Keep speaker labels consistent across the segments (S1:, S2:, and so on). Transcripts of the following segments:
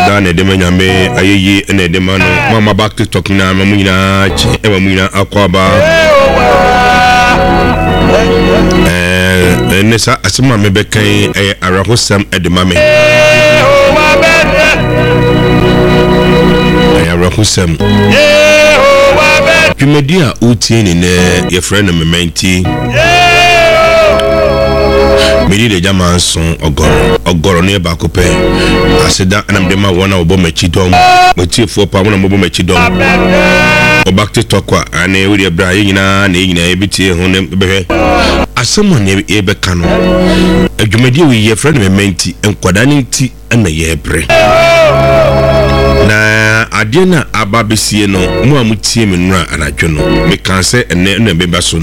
S1: aseda na de manyame ayeyi na de ma no mama back TikTok na mamu nyina chi e mamu nyina akwaba nesa asema me bekan e arahosam e de mame arahosam Pimedia utie ni ne ye friend mementi Medi de jama son ogoro ne ba ko pe aseda anam de ma wona obo machi dom motie fo pa wona obo machi dom o back to talk ane we de bra nyina na nyina e bitie ho ne behwe asemo ne e be ka no adwumadi we ye friend mementi enkwada ne nti na ye bre na ade na ababesie no mu amutie me nura anadwo no me kan se ene na beba so no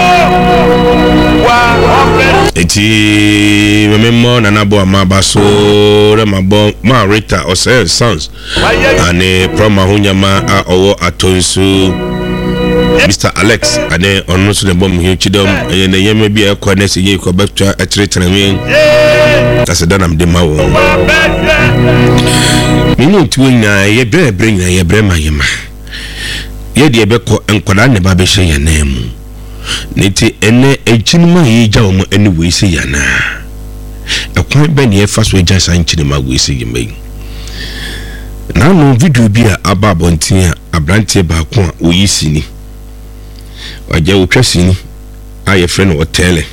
S1: eti mememo na nabo amabaso re mabo ma rita o say sons ane proma hunyama a owo atonsu Mr. Alex ane onu so ne bom hi chidom ene yeme bia ekwa na se ye ko betwa atretreme tasedanam de mawo Minu tuina ye bring na ye brema yema. Ye de beko enkoda ne ba be hye yanam. Niti ene echinima ye gya omo ene we se yana. Ekwan be ne ye fa so gya san chinima we se yema. Na no video bi a ababontin a abrante ba ko a oyisini. Waje otwasini a ye frɛ no hotele.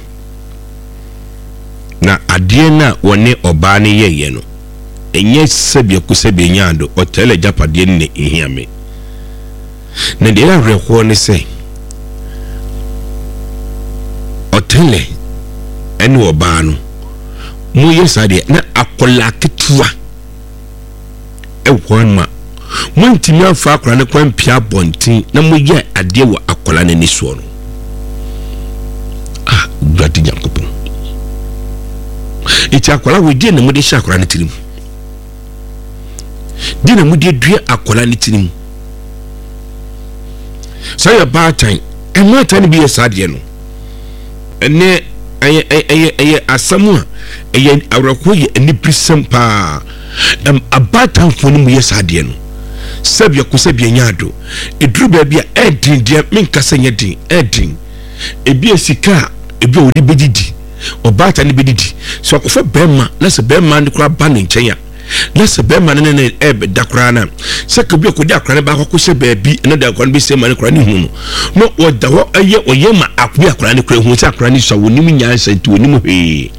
S1: Na ade na wone oba ne ye no. Enye sebia kusebia nyando hotele japade ne ehiame na de la rekwo ne se hotele ene oba no mu yesade na akola ketua ewonma mu ntimi afa akora ne kwampia bontin na mu ye ade wo akola ne nisuo no gbati jankopon iti akola we die na mu de sha akora ne tirim dina mu de dua akola ne tirim so ya batan emata ne bi yesade no ene eye asamu eye awrako ye ni prisam pa abatan fo ne mu yesade no sabia ko sabia nyado eduru ba bia edin dia menkasa nya din edin ebi esika ebi odi bedidi obata ne bedidi so akofo bema na se bema ne kura ba ne nkyenya na se bema ne ebe dakra na se ka bi akodi akra ne ba akoko se baabi na da akra ne bi se ma ne kura ne hu no oda ho aye oyema akbi akra ne kura hu se akra ne so wonim nyansa nti wonim he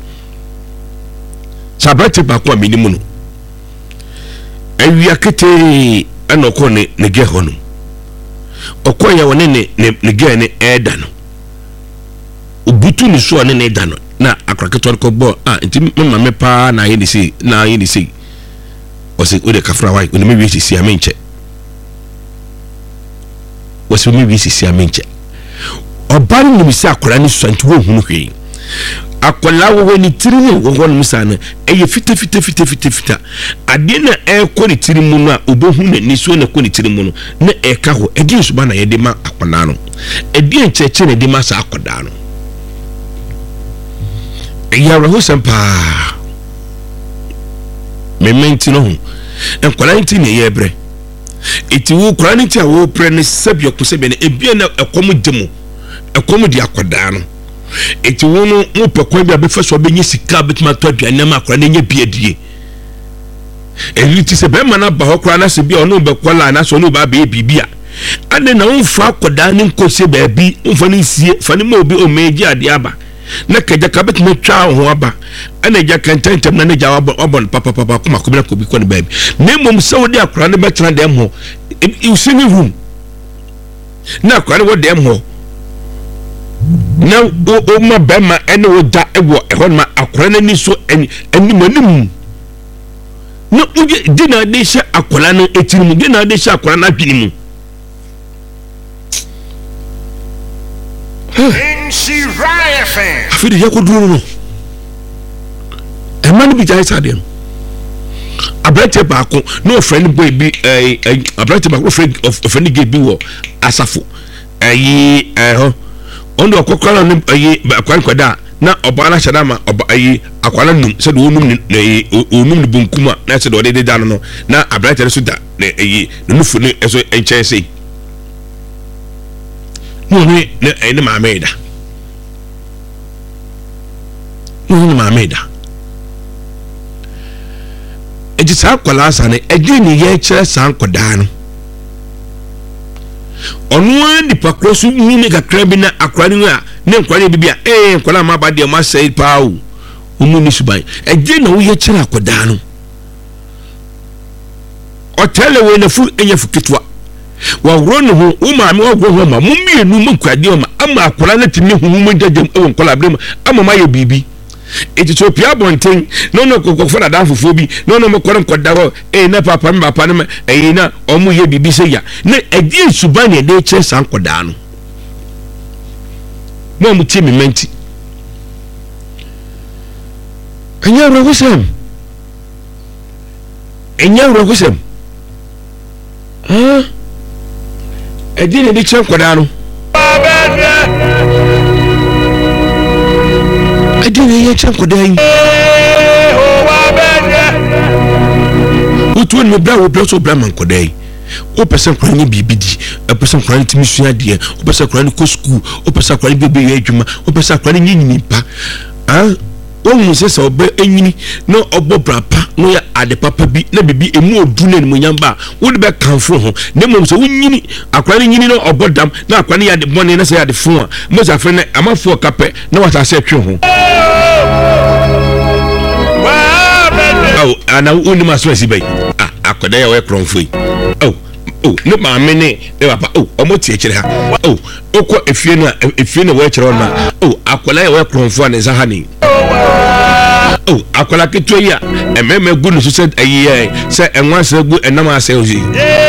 S1: sabati ba ko aminimu no awia kete anoko ne ge ho no okoya wone ne ge ne eda no obutu ni so ne eda no na akraketo ko bo nti mama me pa na ye ni sei o se o de kafra wai o ne me wi sisi amenche o se me wi sisi amenche oba ni mi se akora ni so nti wo hunu hwe akola wo ni tiri ni wo ho no sa na eye fita ade na e ko ni tiri mu no a obohu na ni so na ko ni tiri mu no na e ka ho edi nso ba na ye de ma akona no edi encheche na de ma sa akoda no ya rahu sampa mementi no enkwala nti ne ye bre eti wo kwala nti a wo pre ne sabia ko sabia ne ebia na ekomu di akoda no eti wo no mo pekwan bia be fa so benye sika betima to aduane ma akoda ne nya bia die eliti se be ma na ba ho kwala na se bia ono be kwala na so no ba be bibia ade na wo fa akoda ne nkose ba bi mfa ne sie fa ne ma obi o meji ade aba na kaja kabet me twa ho aba ana ja kantantem na ja wabon papa kuma kubira ko bi ko ne baby ne mom se wo de akora ne betena dem ho usini room na akora ne wo dem ho na o ma bema ene wo da ewo ehon ma akora ne ni so eni manim no uje dina de sha akora no etirimu dina de sha akora na dwinimu
S2: She Raya fan.
S1: Afidi yakuduru no. Emani bi jai sade no. Abrante ba ko no friend boy bi abrante ba ko friend ge bi wo asafo. Ho. Ondo okokora no akwan kwada na ọba na hyɛ dama ọba ayi akwala num sɛ de onum ne onum ne bunkum a na sɛ de ɔde da no na abrante so da na ayi ne nufu ne ɛso nkyɛn sɛ no ne ne maame da no ne maame da ɛdi saa akwala asa ne ɛdi ne yɛ kyerɛ saa nkɔdaa no ɔno a nipa koro so nyine kakra bi na akwala no a ne nkwala bi a nkwala ma ba de ma sɛ paa o omu ni suban ɛdi na wo yɛ kyerɛ akɔdaa no ɔtɛle wo na fu enya fu kitwa wa woro no ho wo maame wo gro ho ma mo mienu mo kwade o ma ama akwala na timi hu mo jajam e won kwala abrem ama ma yɛ bibi Ethiopia bonten no kokofo na dan fofo bi no mo kwara nkoda ho na papa me papa ne na omu ye bibi se ya na edi suban ne de che san koda no mo mu ti mi menti enya rogusem edi ne de che koda no Adini ye chan kodai Utu ni bra wo bra so bra man kodai o person kwan ni bibidi a person kwan ti misua de o person kwan ni ko school o person kwan bebe ye adwuma o person kwan ni nyini pa o mu se so be enyini no obo brapa no ya ade papa bi na bibi emu odu na mu nyamba wo de be kanfo ho na mum so wunyini akwa ni nyini no obodam na akwa ni ya de bone na se ya de fon a mo za fe na amafo kape na wata se twe ho ana uni maso si bai akoda ya we kronfo ne maame ne papa omo tie kire ha okọ efie na we kire on akola ya we kronfo ne za ha ni akola keto ya ememe gu no so se ayi se enwa se gu enam ase ozi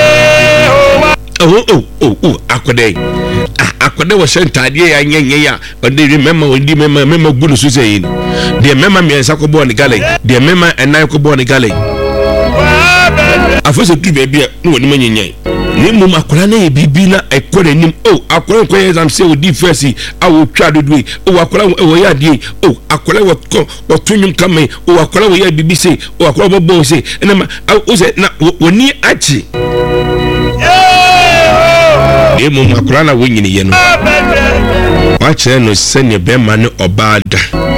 S1: akoda wo sentade ya nyenye ya ode remember odi mema gu no so se yi de mema me ensa ko bo ne gale de mema enai ko bo ne gale afose tu bebia no woni manyenye ni mum akola na ye bibi na ekore nim akola ko ye zam se odi first awo twa dodui akola wo ya die akola wo tunyum kame akola wo ya bibi se akola bobo se na o se na woni achi ni mum akola na wo nyini ye no wa chere no se ne be ma ne obada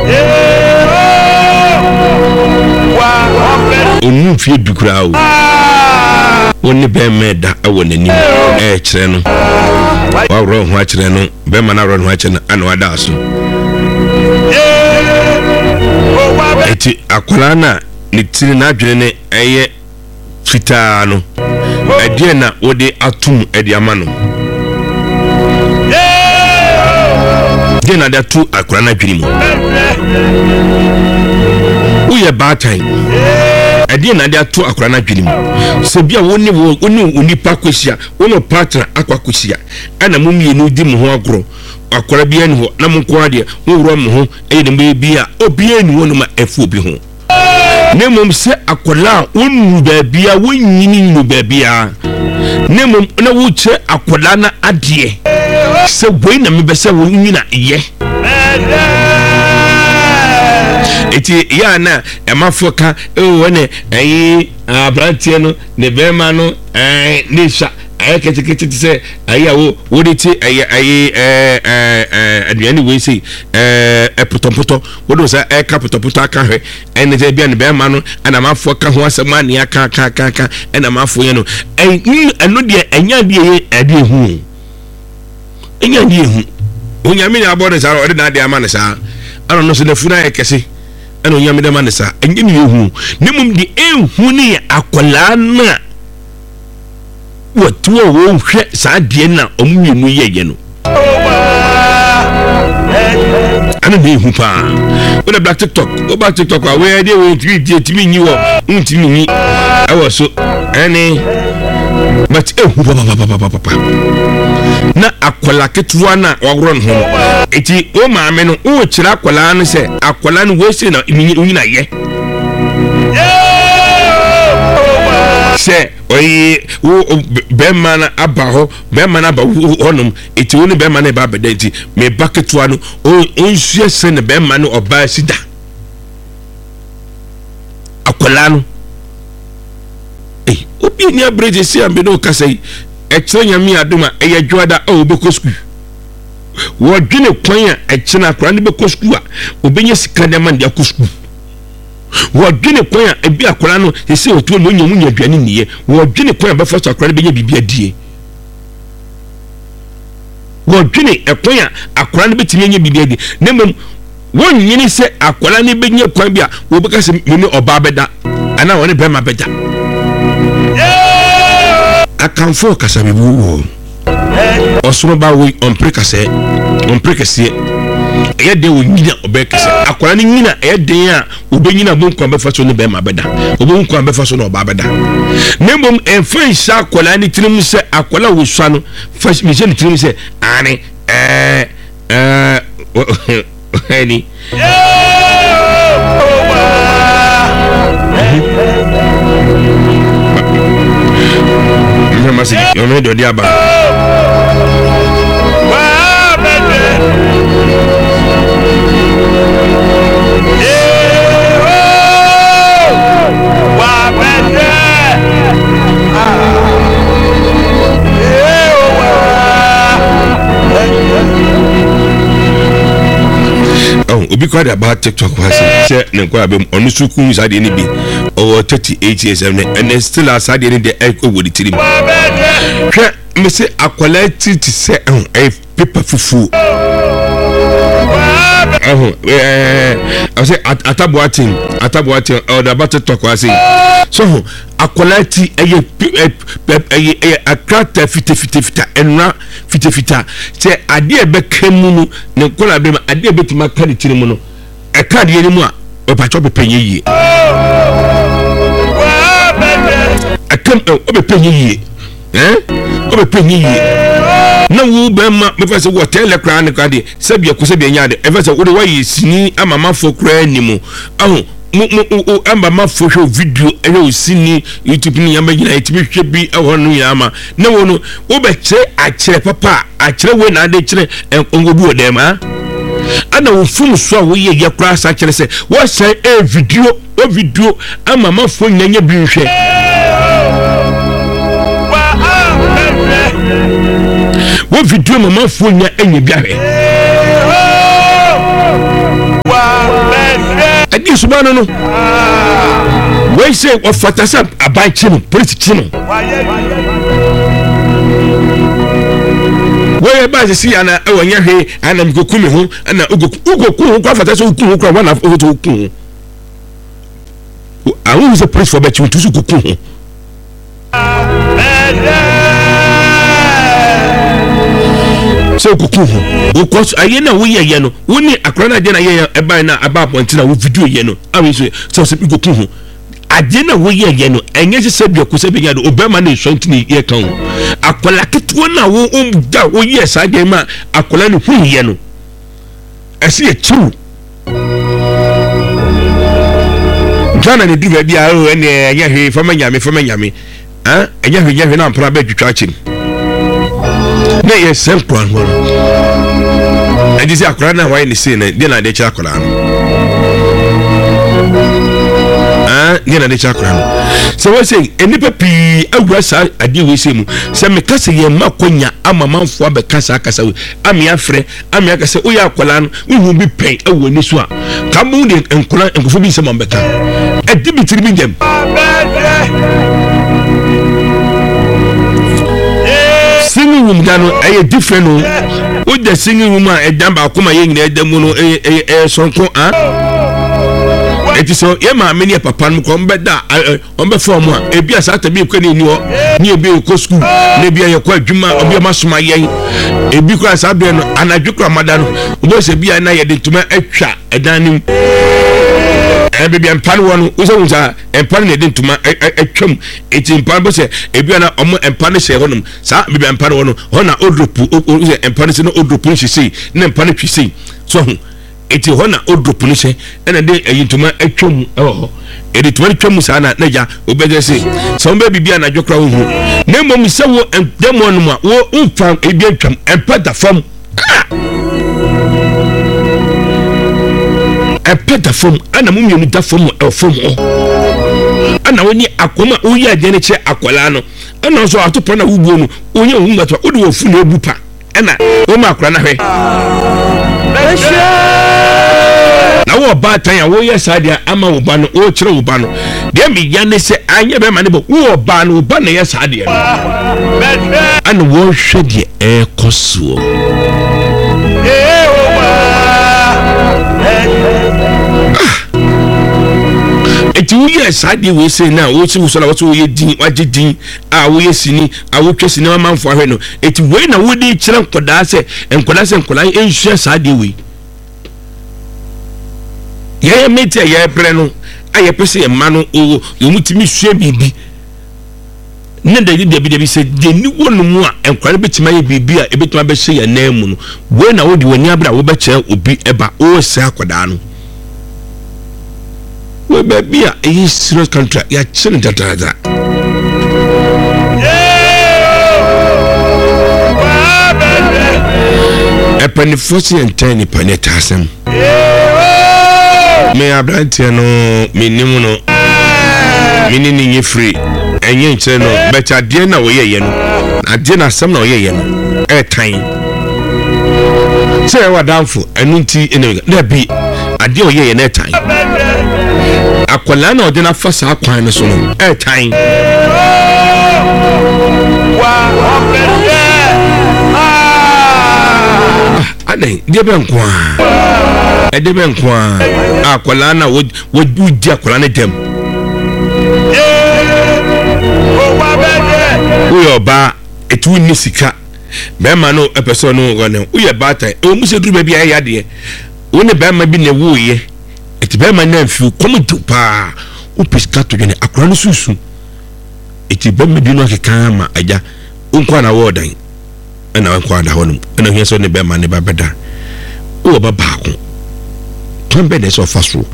S1: onu fie dukura o woni be meda awo nanim kire no wa ro ho akire no be ma na ro ho akire no ana wada aso eti akola na ne tiri na adwene ne eye fitaa no adie na wode atum edi ama no de na da tu akola na adwene mu uye batan adie na de ato akola na adwene mu se bia woni onipa kwisia wono partner akwakwisia ana mumienu di mu ho agro akola bia ni ho na monko ade wo woro mu ho de bia obia ni wono ma efu obi ho nemom se akola wonu baabia wonyini nu baabia nemom na wo che akola na ade se boi na mebese wo nyina ye eti ya na emafoka wone abrantie no ne bema no ne sha kete se ayawo woditi aduane we sei potopoto wodo sa kapotopoto aka hwe ene je bia ne bema no ana mafoka ho asema ne aka ena mafo ye no eno de anya de ade hu enya de hu onyame ne abode sa ode na de ama ne sa ano no se na funa ye kese eno onyame de ma ne sa enye ne hu ne mum de ehu ne akola na watu wo hwe sa de na omumienu ye no ana de hu pa wona black tiktok we dey we tweet timi nyi wo ntimi nyi awo so ene but papa na akola ketuwa na wagron ho eti o maame no o kira akola no se akola no we se na nyina ye sɛ ɔyɛ wo bɛrima na aba hɔ bɛrima na aba hɔnom eti wo ne bɛrima na ba abɛda nti me ba ketewa no onsua sɛ ne bɛrima no ɔbaa si da akwadaa no obi ni abreje si ambe no kasa yi ɛkyerɛ nyame adom a ɛyɛ dwoada a obɛkɔ skul wɔdwene kwan a ɛkyerɛ akwadaa no bɛkɔ skul a obɛnya sika de man de akɔ skul wɔdwene kwan a ebi akwadaa no sɛ otuo no onyamu nya aduane niye wɔdwene kwan a bɛfa so akwadaa no bɛnya bibia die wɔdwene ɛkwan a akwadaa no bɛtumi anya bibia die na mmom wɔnyini sɛ akwadaa no bɛnya kwan bi a wɔbɛka sɛ mene ɔbaa bɛda ana wɔne bɛrima bɛda akamfo kasa bibu ɔsoro ba wo ɔmpre kasa ɔmpre kɛseɛ ɛyɛ de wo nyina ɔbɛ kɛseɛ akwara ne nyina ɛyɛ de a obɛnyina bo nkwa bɛfa so ne bɛrima bɛda obɛnkwa bɛfa so ne ɔbaa bɛda na mmom ɛmfa nhyɛ akwara ne tirim sɛ akwara wo sua no fa mehyɛ ne tirim sɛ ane ɛni masi yo me do dia ba obi kwa da ba TikTok wa se ne kwa be onu suku sade ni bi o 38 years and still asade ni de e wodi tirim hwe me se akwala ti se paper fufu I say atabuatin or the battle talk wa say so akwala ti eye akrata fita enra fita se ade e bekemu no ne kola be ade betima ka de tiri mu no e ka de ni mu a o pa cho be penye yie akam o be penye yie o be penye yie na wo be ma me fa se wo tele kra ne ka de se bia ko se bia nya de e fa se wo de wa yi sini amama fo kra ni mu aho mo amba ma fo hwe video e wo sini YouTube ni yamba gina etibi hwe bi e ho no yama na wo no wo be che akire papa akire we na de kire ongobu odem ha ana wo fum so a wo ye yakra sa kire se wo sai video amama fo nyanya bi hwe wo video mama fo nya enya biare adi subano no we say of fatasa aban chino police chino we ba si ana e wonya hwe ana mkokumi ho ana ugoku kwa fatasa ukun kwa wana oto ukun awu is a police for bet you to ukun ho so kuku ho because aye na wo ye no woni akra na je na ye e ban na aba ponti na wo video ye no awe so so kuku ho ade na wo ye no enye se bia ko se bia do obema na nsonti ni ye kan akola keto na wo da wo ye sa de ma akola ni hu ye no ese ye chiu jana ni diva bia o ene enye hwe fama nyame enye hwe na mpra ba twitwa chim na ye sempo an ho edi se akora na why ni say na de na de cha akora no ni na de cha akora no so we say enipa pi awura sa ade we say mu se me kase ye makonya amamanfo abekasa akasa we ami afre ami akase o ya akora no hu bi pen awo ni so a ka mu de enkora enkofo bi se mo beka edi bitiri bi dem singing room dano different no with the singing room ba kuma ye nyina edamu no sonko eti so ye ma me ne papa no ko mbeda ombe form a ebi asata bi ko ni ho ni ebi ko school na ebi ye ko adwuma obi ma soma ye ebi ko asabe no anadwekra mada no obo se bi na ye de tuma atwa edan nim ebi empan wonu usa empan ne de tuma atwam eti empan bo se ebi na omo empan hye honum sa ebi empan wonu ho na odropu usa empan se no odropu hye sei na empan twisi so eti ho na odrop no hye na de ayintuma atwam edi tuma twam sa na ja obeje se so mba bibia na dwokra wo hu na mmom se wo demo no ma wo mfa ebi atwam empata fam empata fam ana mumyenu da fam fam ana woni akoma uyi ade ne che akwala no ana so atopo na wubuo no onye hu ngato odi wo fu na ebupa ana wo ma akwala na hwe na wo ba tan ya wo yesa dia ama wo ba no o kire wo ba no de mi ya ne se anya be ma ne bo wo ba no ba na yesa dia ana wo hwe de e kosuo eti wo yesa dia we se na wo si wo so na wo so ye din waje din a wo yesini a wo twesini ma manfo ahwe no eti we na wo di kire nkoda se nkoda enhwe sa dia we ye meti ye bre no aye pese ye ma no o mutimi hwe bibi ne da bi se de ni wonu mu a enkware betima ye bibi a ebetima be hye ye na mu no we na wo di woni abra wo be kye obi eba o se akoda no we be bia e serious contract ya chine dada epani fosi enteni panetasem me abrantie no minimu no minini nye free enye nche no becha de na oyeye no ade na asem na oyeye no tan se wa danfo enu nti ene na bi ade oyeye na tan akola na ode na fasa akwan no so no tan ade de ben kwa edeben kwa akola na wodi akola na dem uyo ba etu ni sika be ma no epeso no gone uye ba tai o mu se duru ba bia ya de woni be ma bi na wuye eti be ma na mfi komdu pa o piska to gene akola no susu eti be ma di no keka ma aja nkwa na wodan na nkwa da honum na hwe so ne be ma ne ba beda o ba ba ko tombe de so faso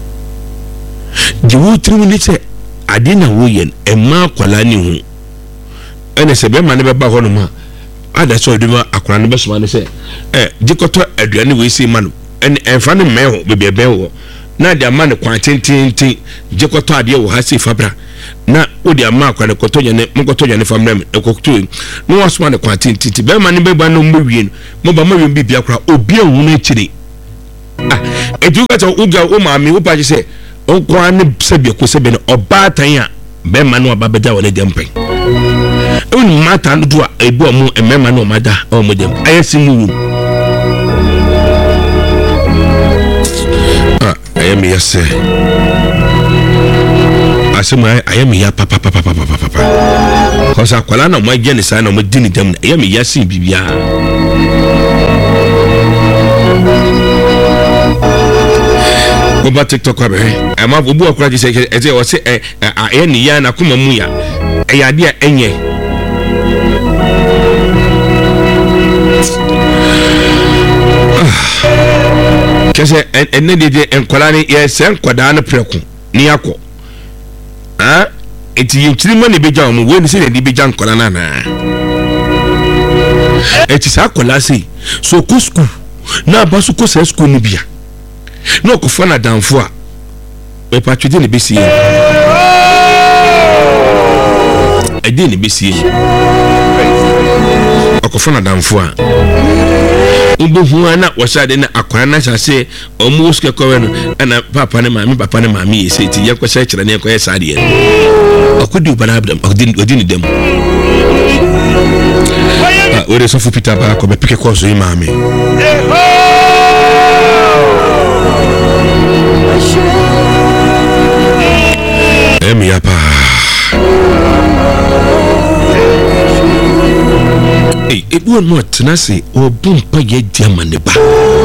S1: jiwu trimini se adina woyen ema kwala ni hu ene se be ma ne ba ho no ma ada so duma akwala ne be so ma ne se dikoto aduane we si ma no ene enfa ne me ho bebe be ho na de ama ne kwa tintintin dikoto ade wo ha si fabra na odi ama akwala koto nyane mkoto nyane famra me ekoto no waso ma ne kwa tintintin be ma ne be ba no mwie no mo ba ma wi bi bia kra obi awu na chiri eduka to uga o maami wo pa se o kwa ne sebie ko sebe no oba tan a be ma no aba beda wole dem pen oni mata no do a ebu omo emema no mada o mo dem ayesi mu ayemi yase asema ayemi ya papa cause akwala na mo agene sa na mo dini dem ayemi yase bibia Oba TikTok abe ama obu akura ji se eze o se ni ya na kuma mu ya ya dia enye kese enne de enkola ni ye se enkoda na preku ni akọ eti yinchiri ma ne beja mu we ni se ne beja enkola na eti sa akola se so ko school na ba so ko se school ni bia no ko fana danfo a e patwede ne besie ede ne besie ko fana danfo a ubu huwa na wasade na akwara na sase omu uske kowe no ana papa ne mami yese ti yakwa sha kira ne ko yesa de akudi ubana abdam odini dem ore so fu Peter ba ko be pike ko so imami emi apa ebu no tenase obumpa ye diamane ba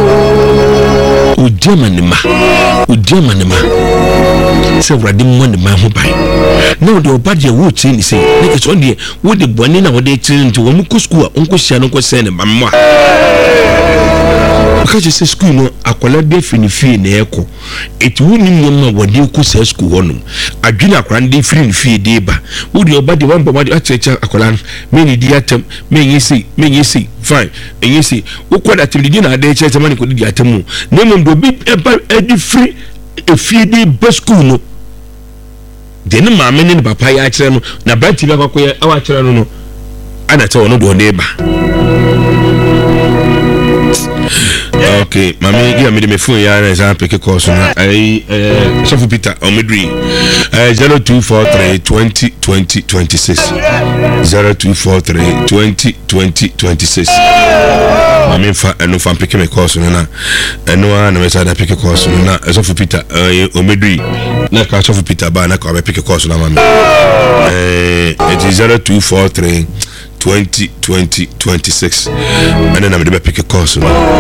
S1: o diamane ma se wrade mo ne ma ho bai na de obade wo chi ni se ne ke so de wo de bone na wo de chi nti wo mu ko school onko hia no ko se ne ba mo Because it's a school no akola be fini fee na eko it woni nyama wode ko sa school honum adwina akora de firi fee de ba wodi oba de one bomba de achecha akola me ni di atem me yesi fine yesi ukoda tilidi na de checha mani ko di atem mu na mum do bi eba edi free e fee de ba school no de ne ma me ne papa ya akere no na banti ba kwakoye awa akere no ana te wono do ne ba. Okay, mami, give me the phone. Yeah, as I pick a course. Sophie Peter, Omidri, 0243 20 20 26. 0243 20 20 26. Mami, no fan picking a course. No, one of us pick a course. No, Sophie Peter, Omidri, Naka Sophie Peter, Banaka, pick a course. No, mami. It is 0243 20 20 26 and then I'm the pick a course.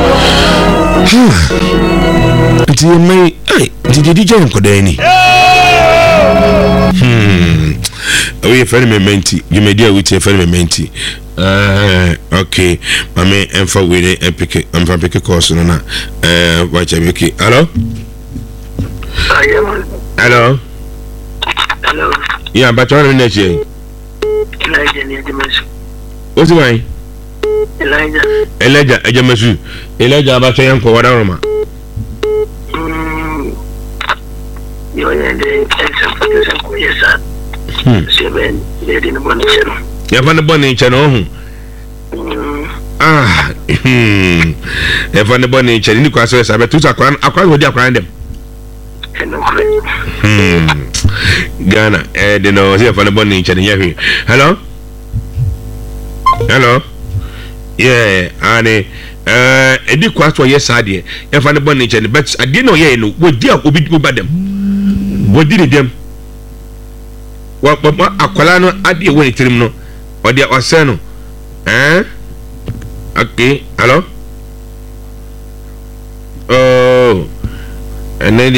S1: Until you may did you DJ Kodeni? We friend me menti. You may deal with your friend me menti. Okay, my man and for with it and pick it. I'm from pick a course on that. Watch okay. Hello? Hello?
S3: Hello?
S1: Yeah, but you're in that year. What's the way? Elijah, Ejamasu. Elijah, about to yanko wadaroma.
S3: You are the seven, they didn't want to channel.
S1: You have on the bunny channel. If on the bunny channel, you can say, I bet two are crying. I can't go down them. Ghana, you know, here for the bunny channel. Hello? Hello? Yeah, and edi kwaso yes ade e fa ne bone nche but ade no ye no wodi obi badam wodi dem wa akwala no ade woni tirim no odi ose no okay hello oh and then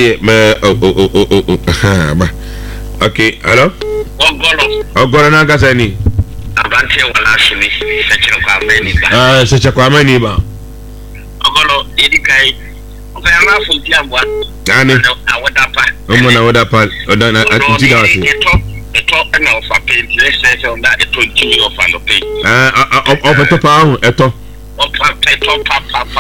S1: ba okay hello ogolo na gasa ni
S3: Abante wala shini seche kwa meni ba.
S1: Seche kwa meni ba.
S3: Ogolo edikai. Oya ma funti ambwa.
S1: Ani.
S3: Awoda pa.
S1: Omo na woda pa. Oda na ati da wase.
S3: Eto na ofa paint. Let's say on that eto jimi ofa no paint.
S1: Ofa to pa ho eto.
S3: Ofa eto pa.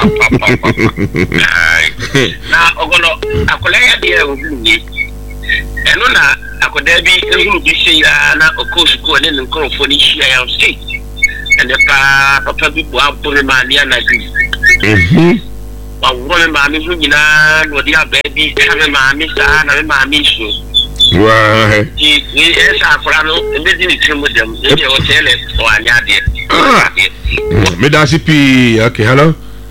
S3: Na ogolo akola ya dia obi ni. Eno na akoda bi ehuru bi se ya na okosuko ne nkrofo ni hia ya state ene papa bi bo abore ma ni anagi wa woro ma mi hu nyina no dia ba bi ka ma mi sa na ma mi so
S1: wa
S3: ni esa afra no ende di ni trimu dem e de hotel o anya de
S1: me da CP okay hello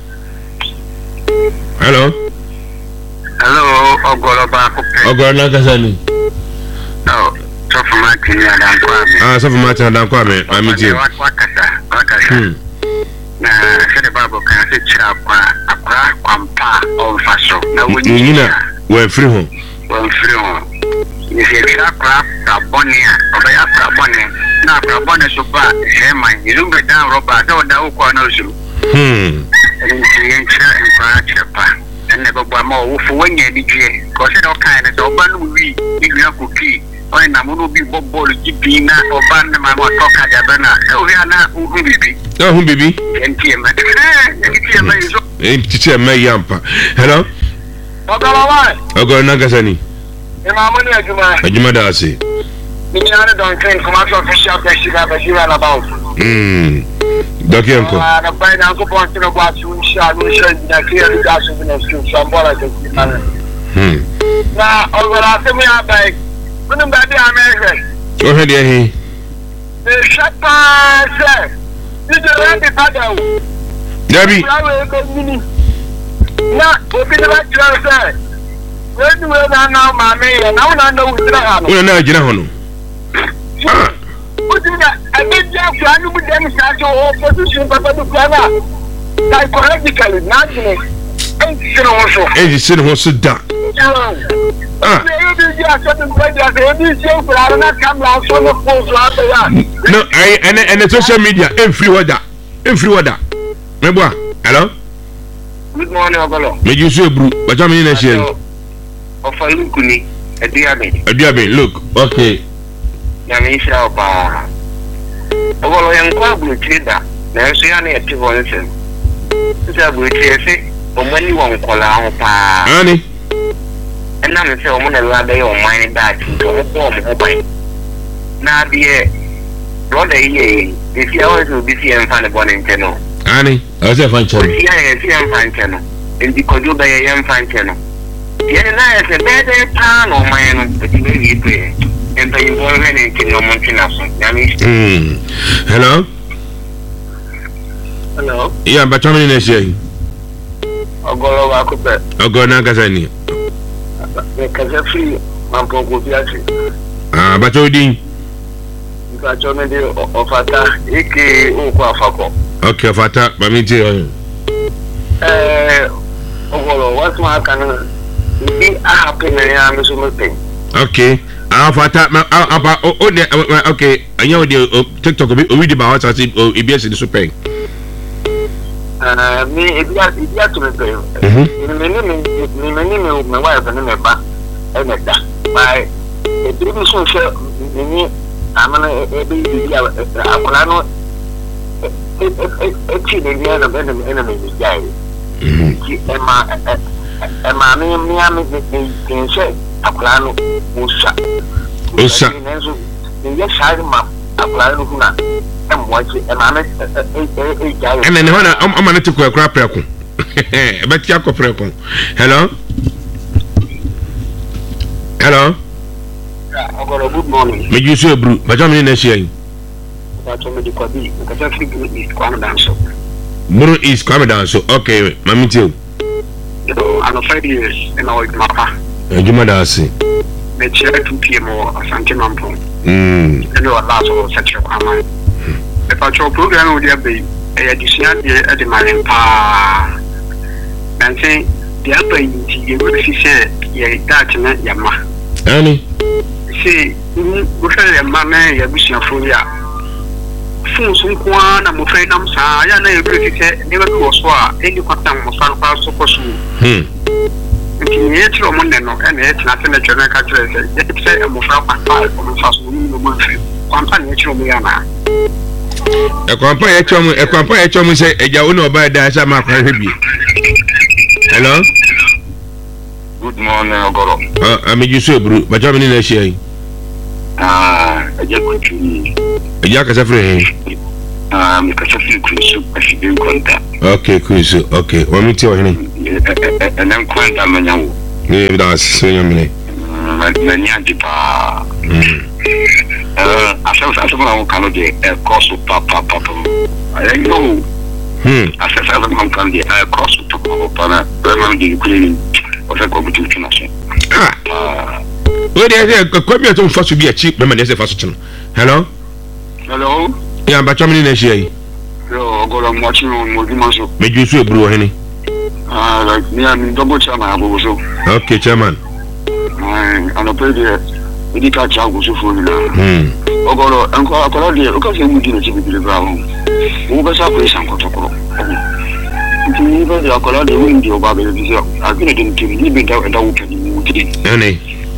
S3: ogolo ba ko pe
S1: ogolo na kasani
S3: no Sofu Martin Adam Kwame.
S1: Sofu Martin Adam Kwame. Amiji.
S3: Wakata. Na sede babo kan se chira kwa akra kwampa onfaso. Na woni
S1: nyina we free home. Ni se chira kwa abonia. Obaya kwa abonia. Na kwa abonia so ba hema. Izumbe down roba da ukwa na usu. Ni chira kwa chepa. Ene babo ma ofu wanya dije. Ko se do kan ne so ba no wi. Ni akuki. Oye na muno bi bobolo jibina oban na ma toka jabana o ya na bibi ntm izo ntm yampa hello ogolo na gasani
S3: e ma mo ni
S1: ajuma da ase
S3: ni na don train commercial official festival ba jira na bawo
S1: dokienko
S3: na ba na ko ponto no ba su sha no sha na clear da su na su sambola ke na ogolo ase mi abai Bunu baby ameze.
S1: O he de he.
S3: The shapa se. Ni de rabi pada o.
S1: Dabi.
S3: Na obi de ba tira se. We na ma me ya na una na utira ha no.
S1: Una na jira ho no.
S3: Udina abedia kwa nu mu dem sa so opposition papa du kwa na. Psychologically not me.
S1: Eji sino ho so da. No, and social media every water. Meboa. Hello?
S3: Good morning, Ogolo.
S1: Me you so bru. But I'm in a share.
S3: Of a look ni.
S1: Adiabe, look. Okay.
S3: Yamisha Opa. Ogolo yang kwa blutida. Na so ya na eti voice. Sisa blutide omani won kola pa.
S1: Ani.
S3: Na me se omo na la dey on mine that to mo ban. Na be brother here, if you always will be seeing fan born in channel.
S1: Ani, I was a fan channel.
S3: Yeah, see fan channel. And because you buy a fan channel. Yeah, na is a better pan on mine, but you may pay. And the involvement in Kino Montana.
S1: Hello?
S3: Hello?
S1: Yeah, but how many days?
S3: Ogolo Wakupe.
S1: Ogona Kazani.
S3: Kazafi, Mampo Biachi.
S1: Ah, but Odin.
S3: Kachomedi Ofata, Eke Ukwafako.
S1: Okay, Fata, Mamiti.
S3: Ogolo, what's my canon? Be a happy man, Mr.
S1: Okay. Fata, okay. I know the TikTok will be about what I see. Oh, EBS in the super.
S3: Me, if you have to pay. My wife and my back, and that. By a baby social, I'm going to be Akulano. It's the end of enemy guy. And my name can say Akulano Musa.
S1: Usa.
S3: Yes, I'm Akulano. And watch it, and I'm
S1: and then when I'm going to go a crap record. But Yako Preco. Hello? Hello?
S3: Good morning.
S1: May you say, Bru, but I'm in a shame.
S3: That's only the Kobi, because I think it's coming down so.
S1: Muru is coming down, so okay, Mammy too.
S3: I'm 5 years and I with Mapa.
S1: And you might ask it.
S3: The chair 2 p.m. or something on phone.
S1: And
S3: you are last of such a command. The patrol program would be a decision at the Marin Pa. And say, the upper you will see, that Yama.
S1: Annie?
S3: See, we fell a mamma, Yabusia Furia. Fools who want I'm afraid I'm sorry. I know you never go so. Any contact was found so for soon. It's your money, and it's not in a general country. It's a Mufra 5 from the first woman. Company, Chomiana.
S1: A company say, a Yauno by Dasama. Hello?
S3: Good morning, Ogoro.
S1: I mean, you say, Bru, but I'm in a shame.
S3: I just want to.
S1: Yakas afraid.
S3: Because of you, Chris, I should be in contact.
S1: Okay, Chris, okay. Want me to tell him?
S3: And I'm quite a man.
S1: Yeah, that's so many.
S3: Maniajipa. I felt as well, can get a cost of Papa. I know. I said, I don't come the air cost of Papa. Berman, the Ukraine, or the competition.
S1: Well, there's a community first to be a cheap woman. There's a first channel. Hello?
S3: Hello?
S1: Yeah, but I'm in a shame.
S3: I'm watching on Mogimaso.
S1: Make you so Bru, honey.
S3: Like me, I'm in double chairman.
S1: Okay, chairman.
S3: And I pay the medical charge for you. Ogoro, and call because you would give it to the ground. Who was up with some protocol? Even the Akola, the wind, your baby, I've been able to leave it out and out and you did.
S1: Honey.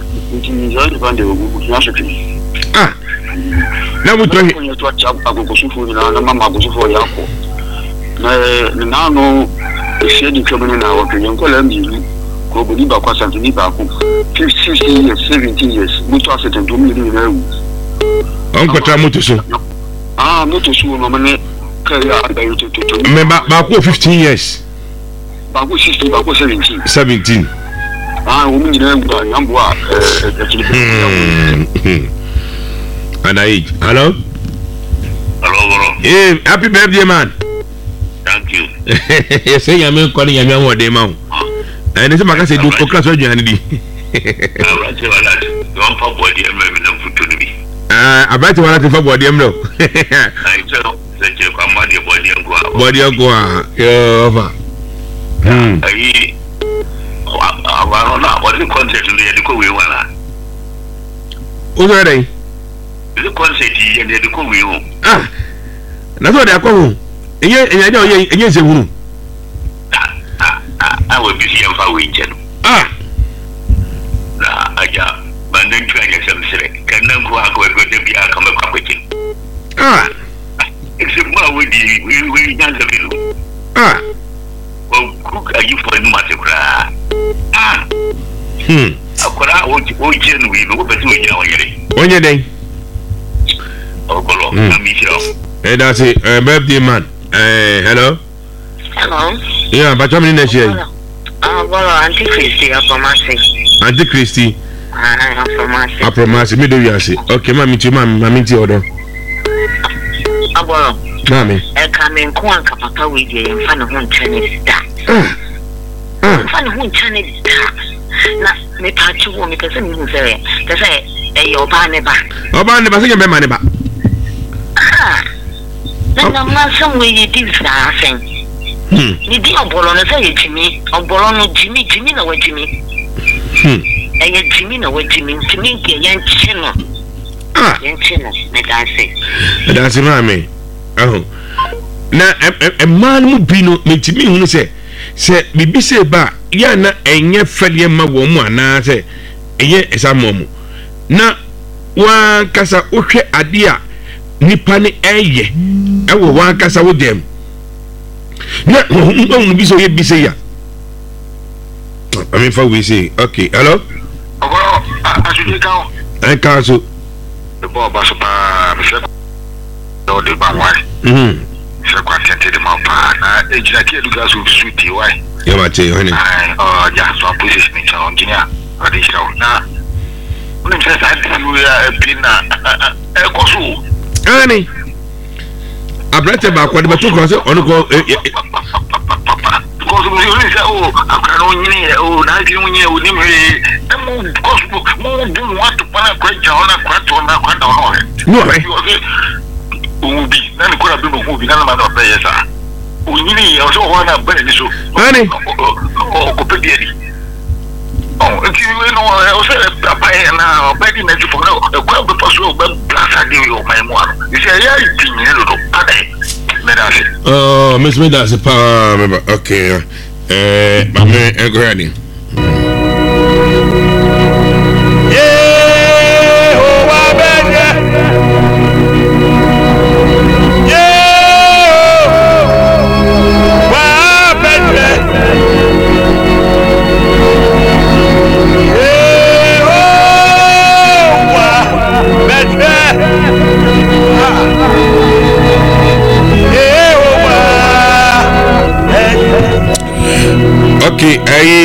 S3: Ah,
S1: now we don't
S3: you to a chap. I go so for you, and Mamma goes for Yako. Now, no, said the criminal now, and Columbia, Kobodiba Quasantini Baku, 50 years, 17 years, Mutas and 2 million.
S1: Uncle Tramutuso.
S3: Ah, not to sue no money.
S1: Remember, Baku 15 years.
S3: Baku 16, Baku 17.
S1: 17.
S3: Ah, woman,
S1: and I eat. Hello?
S3: Hello,
S1: hey, happy birthday, man.
S3: Thank you.
S1: You say I'm calling you one day, man. And it's my say, do class with you, Andy. I bet you want to for body, no.
S3: I tell you, come on, your body and go.
S1: Body and go. Over.
S3: What the concert in the Edico we want?
S1: Who's ready?
S3: The concert in the Edico we want.
S1: Ah, that's what they're calling. And you know, yes, a woman.
S3: winchen
S1: Ah.
S3: na aja bandan twanya samsire kannan ko akwai gode biya kamar kwakwacin
S1: Ah.
S3: It's a more with the Yanzaville.
S1: Ah.
S3: Well, cook are you for a massacre? Ah. Akora o genuine o betu e nya oyere.
S1: Onye den.
S3: Ogolo, amisho.
S1: That's it. Birthday man. Hello.
S4: Hello.
S1: Yeah, but how many next year?
S4: Well, Auntie Christy, Apromasi.
S1: Auntie Christy.
S4: Apromasi.
S1: Apromasi. Me do you say? Okay, mami ti order.
S4: Abolo.
S1: Mami.
S4: Coming Kwanka Papa with you in front of one Chinese star. In front of one Chinese star. Not me patch you, because you say, they say, your baneba.
S1: Oh, baneba, say your baneba.
S4: Ah. Then I'm not some way you did that. You did a ball on a say, Jimmy, or Bolono Jimmy, Jimmy, no way, Jimmy. And Jimmy, no way, Jimmy, Jimmy, young channel.
S1: Ah,
S4: young channel, let I say.
S1: That's mami. Oh. Na a man mu bino me timi hu se bibi se ba ya na enye fele ma wo mu ana se enye esamomu na wa kasa ohwe ade a nipa ne eye ewo wa kasa wo dem na no bi so ye bi se ya I mean for we say okay hello
S3: Ogolo, asuje kawo.
S1: I can so
S3: The ball baspa me no de ba why. Se kwa tente de ma pa na ejina ke luga so sweet why.
S1: You ma tell honey.
S3: Ja so position me cha engineer. Ade show na. Unim se sa di ya pina e ko so.
S1: Honey. Abrete ba kwa de beto ko se onu ko
S3: because we only say oh akra no nyine oh na di no nyine onim he mo because mo do want to pana kwa jona kwa to na kwa da no he ubi na ni kora bi no ubi na ma no be yesa unyini o so ho na bere ni so
S1: ani
S3: o ko pe bi edi oh nti we no o se papa na o be di na ti fo na o kwa be paso o be blasa di o mai mo ano you say ya di ni no ade medase
S1: oh miss medase pa remember okay mame go ahead Okay,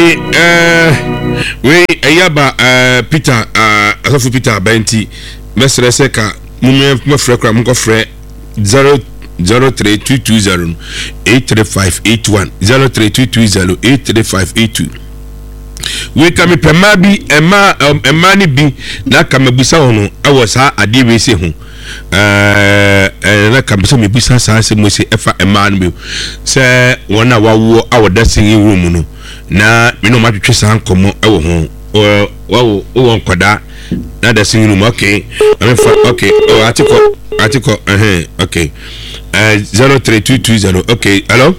S1: we ayaba Peter asofu Peter Benti mesre seka mumwe frekra mko fre 03220 83581 03220 we kame pema bi ema ni bi na kame busa hono awo sa ade we se ho na kame so me busa sa se mo se efa ema no bi se wona wawo awoda sin room no na me no ma twetwe san komo ewo ho wawo won koda na da sin room okay okay oh atiko okay 03220 okay hello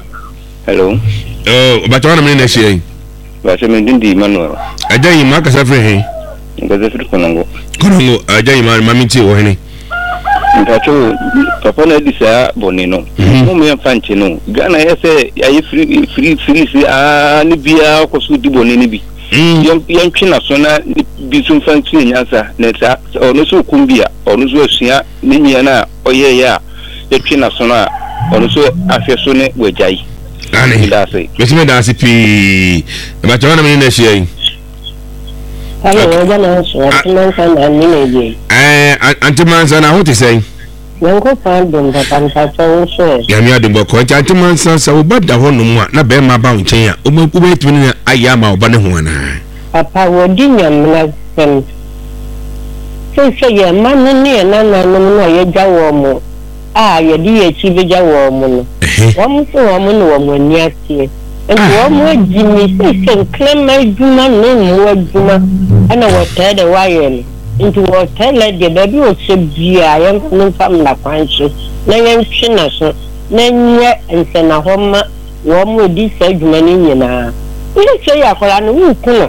S1: but one minute here
S5: Basi mendindi Emmanuel.
S1: Ajayi ma kasa fre he.
S5: Ngaze fri konango.
S1: Konango ajayi ma mamiti wo he ni.
S5: Ntacho papa na disa bonino. Mo me fanche no. Gana yese ayi free si ni bia ko su di bonini bi. Yan twina so na bi sun fanche nyansa na ta ono so kumbia ono so asua ni nyia na oye ya twina so na ono so afeso ne wajayi.
S1: Ani mesime dance pi ba twana mini na shey
S6: hello jana so antimansa na nimeje
S1: antimansa na ho te say
S6: yanko pandum papa ntacho so
S1: ya mi adum ko antimansa sa wo bada ho no mu na be ma ba nchen ya o ma ku be tumi na aya ma oba ne ho ana
S6: papa wodi nyam na sem so ye manu ne na no ye jawo mo ye di ye chi be jawo mo no wọ́n fún wọn ní wọ́n ní àti ẹ̀ wọ́n jìnnì sí ìsèǹkìlẹ́mẹ̀ ẹ̀dúmọ̀ ní ìmú ẹ̀dúmọ̀ ẹ̀nà wọ́n tẹ́ ẹ̀ wáyé ni nti wọ́n tẹ́ ẹ̀ lẹ́dẹ̀ bẹ́ẹ̀bi wọ́n ṣe bíi à yẹn fún nfàm nàkwan so na yẹn twi nà so na nyẹ nsẹ̀nàhọ́ ma wọ́n di sẹ́ ẹ̀dúmọ̀ ní nyinaa Ni say akola no wu kuno.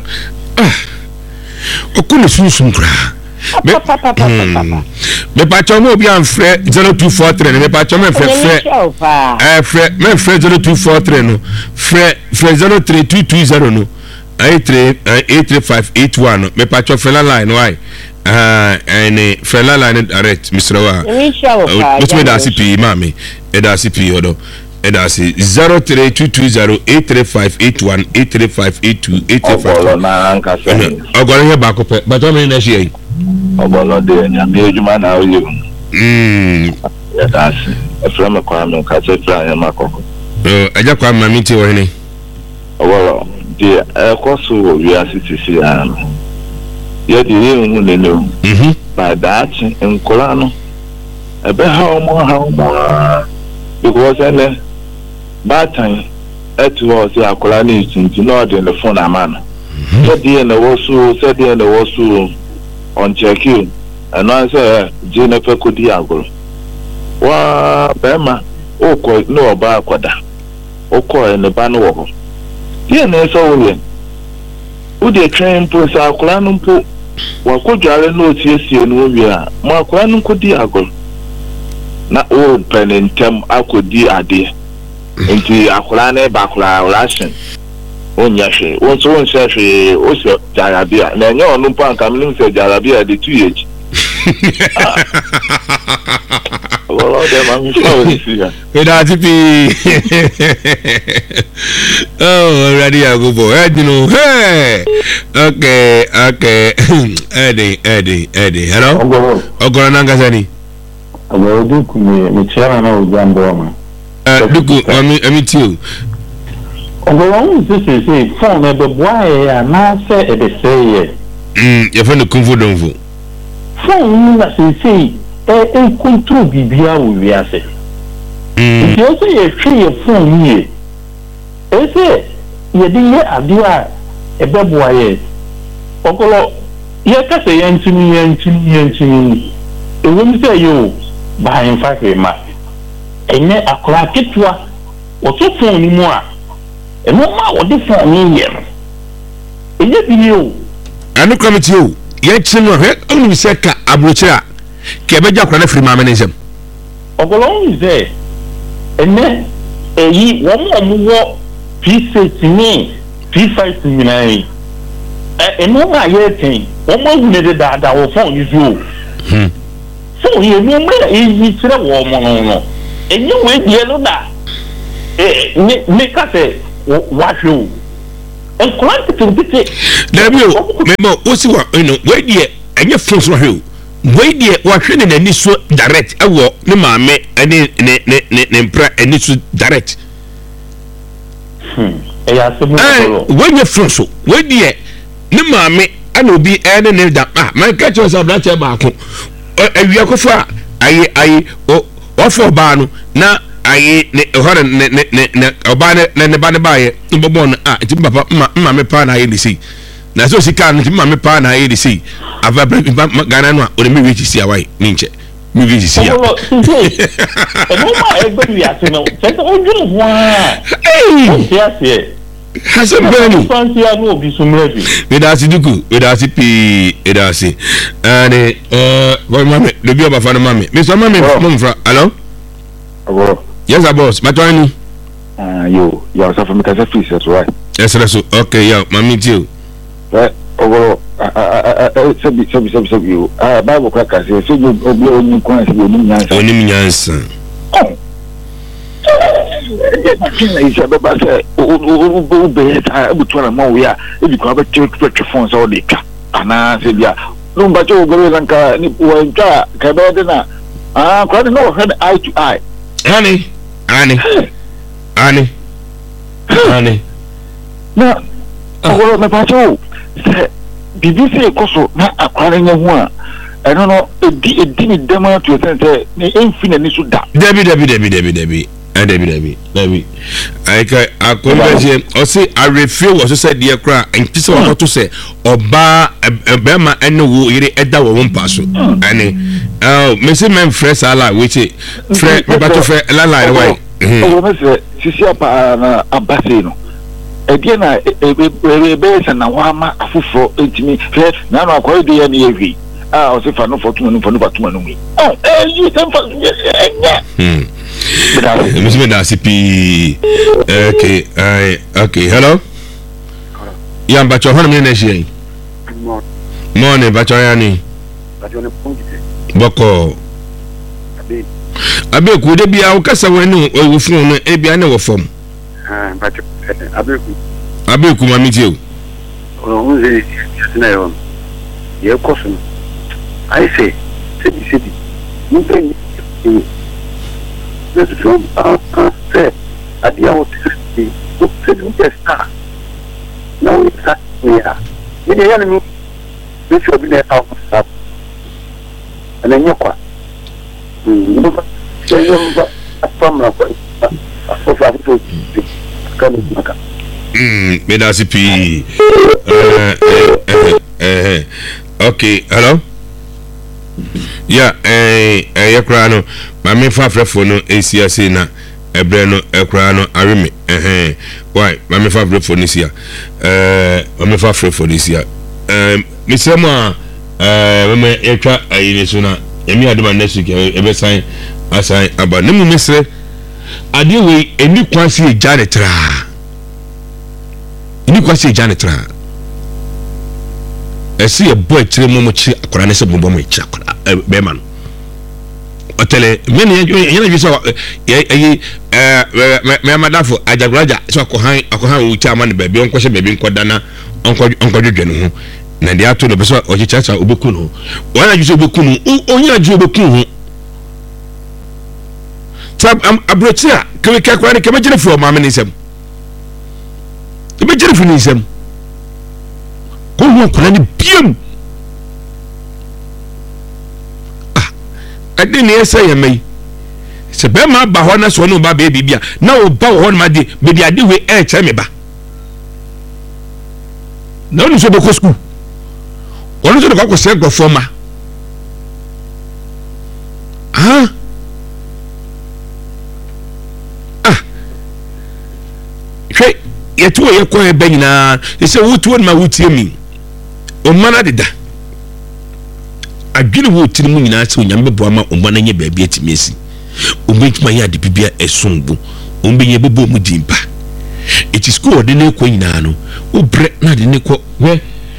S1: Okunu sunsun kra. Me pa chomo obi amfre 0243 me pa chomo frɛ 0243 no frɛ 03220 no 83581 no me pa cho frɛ line why and frɛ line direct Mr. Wa which me da CP mami e da CP odo e da 03220 83581 83582 835 ogoro he ba ko pe ba to me na shey
S7: Obolo de nyame ejuma na oyo. Ya das. Efrem kwa me ka che tra ya makoko.
S1: Aja kwa mami ti wo ni.
S7: Obolo de ekoso wi asisi ya. Ya di hu ne no. Ba da chi nkola no. Ebe ha omo. Because ene ba tan etu o si akola ni tinti no de le phone amana. Ya di na wosu on check you and I say Jennifer could diagle. Wa Bema oko no ba kwada. Oko en ba no wo. Tie na so we. U de train po sa akula no po. Wa ko dware no tiesie no wi a. Ma akula no ko diagle. Na o penentem akodi ade. Enti akula na ba akula ration. Onya hwe wonso wonse hwe o se jarabia na enye onu mpa nka mnim se jarabia de 2 years wala de man so sia
S1: we da tipi oh ready I go for you know hey okay Eddie hello ogoro nanga sani
S8: ogoro duku me chera na ujambo ma
S1: duku ami too.
S8: Ogolong say phone e be boy ya na say e be say
S1: ye phone kunfu donfu
S8: phone na say e control bibia wo wiase if you say ye hwe ye phone ye e say ye di ye adia e be boy ye ogolo ye ka say yantini e wo say yo ba en fa kwe ma enye akora ketwa o to phone ni mu a and no ma what the phone here. E je bi o.
S1: Anu committee o. Ye chino he onu se ka abrochira. Ke beja kwa na free ma menisem.
S8: Ogolong ze. Ene eyi wo wo P6 ni P5 ni na yi. Eno ma ye tin. Wo mo gu ne de da wo phone yi o. So ye no me eyi tire wo mo no. Enyi we die no da. Me ka se what you and quantity
S1: Debio memo osiwa no we die enye fonso hwe we die wa hwe ne nani so direct ewo ne maame ne mpra eni so direct
S8: ya so mo
S1: we nye fonso we die ne maame ana obi ne da man ka cho sa branch ba ko awia ko fa ayi o fo ba no na ayi ne hore ne oba ne ba ne baye mbobon ti papa mma me pa na ayi disi na so sika no ti mma me pa na ayi disi ava Ghana no o me wi ti sia wai ni nche mi wi ti sia
S8: e mo ma e gbe wi ase no se o ju wa sia
S1: Hasan Beni
S8: Fansia no bi sumrebi
S1: we da si duku we da si pi e da si and boy mame le bi oba fa no mame me so mame mo mfra hello yes boss my join
S7: you so from the fees that's right
S1: yes so okay yeah mami too
S7: ogoro sabi you bible crackers so you obi oni kwan se oni nyansa kina isa baba se o be ta butu na ma we a e bi kwa ba twetwe phone so de ka ana se bia no ba cho ogoro lanka ni wo nka ka ba de na kwa de no head eye to eye Ani. Na ogoro me pa cho se BBC ekoso na akwara nya ho a eno no edi ni dema to sense ni enfina ni so da
S1: Debi aika akonveje o se arefie wo so se de kra enti se wo to se oba ebema ene wo yire eda wo mpa so ani me se men fresh ala which fresh me ba to fresh la line why
S7: ogoro me se sisi apa na abase no ɛdeɛ na ɛbɛyɛ sɛ na wama afoforɔ ntumi hwɛ na no akɔyɛ de yɛ ne yɛhwei a ɔsɛ fa no fɔtoma no fatoma no mu yi sɛ mfa ɛnyɛ
S1: Mr. Dasi P. Okay. Hello. Yeah, but you're home in the morning, but you're Boko. Abe could be our casa when you phone a piano form.
S9: But
S1: Abe come meet you.
S9: Your cousin. I say, city. This is from said at the hour to star. Now it's that we are. In the enemy, which will be there out of and then you quite.
S1: Medasi P. Okay, hello. Yeah, Yakrano, my main phone no ACC na Ebreno Ekrano Arimi. Why, my main phone is here. My main phone is here. Miss Emma, when Ekra Ayesuna, Emi Adama next week, ever sign assign about no miss. I deal with a new quantity janitor. New quantity janitor. I see a boy three moments akwara ne se bombo mo echi akwara be man otele many you saw me madafo ajagraja so akohan wuchi amane ba bi onko hye be nkoda na onko dwedwe no ho na de ato no be so ochichacha obeku no wana ju so obeku no onya ju obeku ho tab abrotia kewe akwara ne kebe gire fu o ma me nsem kebe gire fu ni nsem ko ni biem ade ne ese ye mai se be ma ba ho na so no ba be bibia na o ba ho na de be di ade we e che me ba na onu so be ko school onu so ko se go forma hwe yetu ye ko e banyina se wutu ma wutie mi o mana deda adwene wo tiri mu nyina se onyame bo ama o mana nye baabi atimesi o mentuma ya de bibia esonbu o mbenye bebo mu dimpa it is school de ne ko nyina no o bre na de ne ko we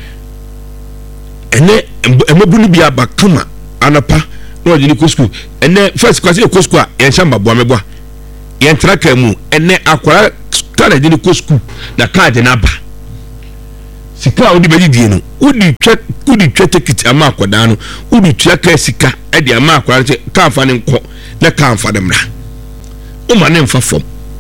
S1: ene emobu ni bia ba kama anapa no de ne ko school ene first class e ko school a ye nshamba bo amebo ye ntraka mu ene akwara kala de ne ko school na card na ba sika odi be die no odi twa ticket ama akoda no odi twa ka sika e de ama akwara ka amfa ne nko na ka amfa de mra o ma ne mfa fom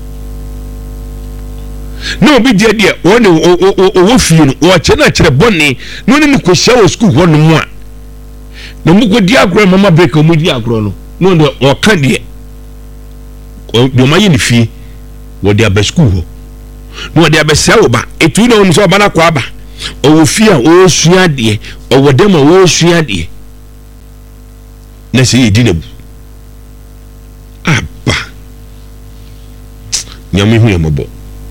S1: no bi die de woni o fie no o che na kire bonni no ne ko hia wo school ho no mu a na mu ko di agro mama break mu di agro no no de o ka de o ma ye ni fie wo de aba school ho no de aba sia wo ba etu na woni so ba na kwa aba o fie a o sua de o wodem a o sua de na se yedi nabu aba nyame hu yemobo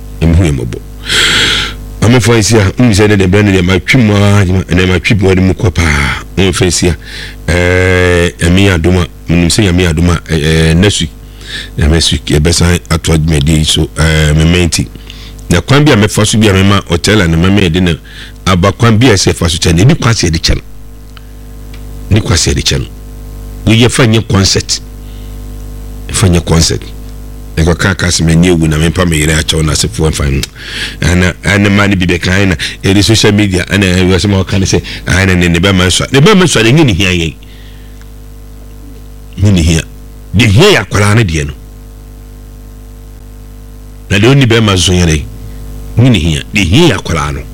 S1: ame fansia unse de brand de ma twima na ma twibo de mu kopa on fansia emi adoma munse yami adoma nesu na mesu ke besan atwa medi so mementi na kwan bia mefa so bia mema hotel na mema de na aba kwan bia se fa so chane ni kwase de chane we ye fanye concert eko kaka se menye wu na mempa me yere acho na se fo fan ana mani bi be kan na e social media ana we se mo kan se ana ne be man so de ni hia yen ni hia de hia ya kwala na de no na de oni be man so yere ni hia de hia ya kwala no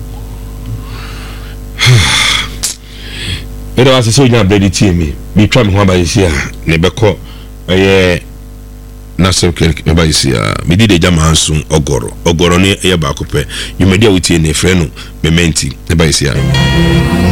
S1: era wase so nya bredi tie mi twa me ho ba yesi a ne be ko na so kirk me ba yesi a me di de jama hansun ogoro ne ye ba ko pe yumedi a wutie ne frɛ no mementi ne ba yesi a